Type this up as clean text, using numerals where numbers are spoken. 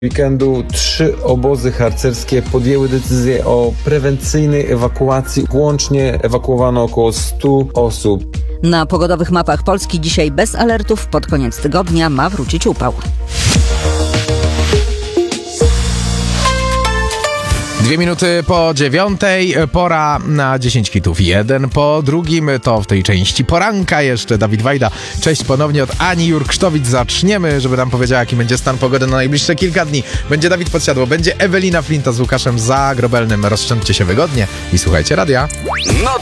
Weekendu 3 obozy harcerskie podjęły decyzję o prewencyjnej ewakuacji. Łącznie ewakuowano około 100 osób. Na pogodowych mapach Polski dzisiaj bez alertów. Pod koniec tygodnia ma wrócić upał. 8:02, pora na 10 hitów. Jeden po drugim, to w tej części poranka jeszcze Dawid Wajda. Cześć ponownie od Ani Jurksztowic. Zaczniemy, żeby nam powiedziała, jaki będzie stan pogody na najbliższe kilka dni. Będzie Dawid Podsiadło, będzie Ewelina Flinta z Łukaszem Zagrobelnym. Rozszczędźcie się wygodnie i słuchajcie radia.